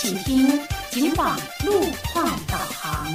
请听警广路况导航。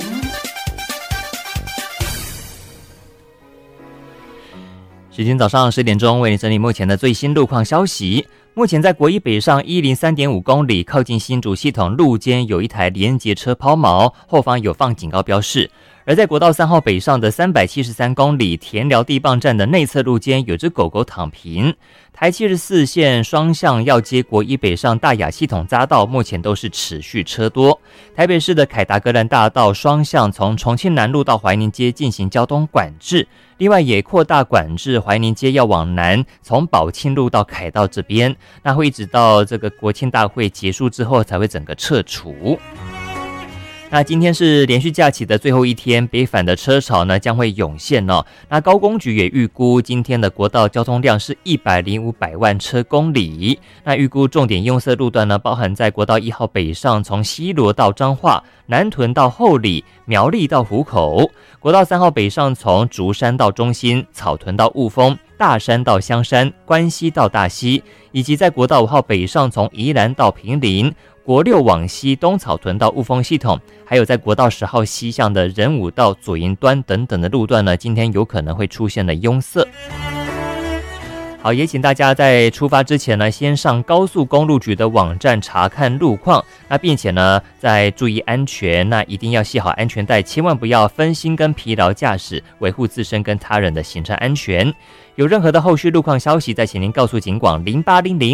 时间早上10点钟，为你整理目前的最新路况消息。目前在国一北上103.5公里，靠近新竹系统路肩有一台连结车抛锚，后方有放警告标示。而在国道3号北上的373公里，田寮地磅站的内侧路肩有只狗狗躺平。台74线双向要接国一北上大雅系统匝道，目前都是持续车多。台北市的凯达格兰大道双向从重庆南路到怀宁街进行交通管制，另外也扩大管制怀宁街要往南，从宝庆路到凯道这边，那会一直到这个国庆大会结束之后才会整个撤除。那今天是连续假期的最后一天，北返的车潮呢将会涌现哦。那高工局也预估今天的国道交通量是105万车公里。那预估重点用色路段呢，包含在国道1号北上，从西螺到彰化、南屯到后里、苗栗到湖口；国道3号北上，从竹山到中心、草屯到雾峰、大山到香山、关西到大溪，以及在国道5号北上，从宜兰到坪林、国6往西东草屯到雾峰系统，还有在国道10号西向的仁武到左营端等等的路段呢，今天有可能会出现了拥塞。好，也请大家在出发之前呢，先上高速公路局的网站查看路况，那并且呢，再注意安全，那一定要系好安全带，千万不要分心跟疲劳驾驶，维护自身跟他人的行车安全。有任何的后续路况消息，再请您告诉警广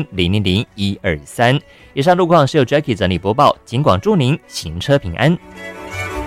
0800000123。以上路况是由 Jackie 整理播报，警广祝您行车平安。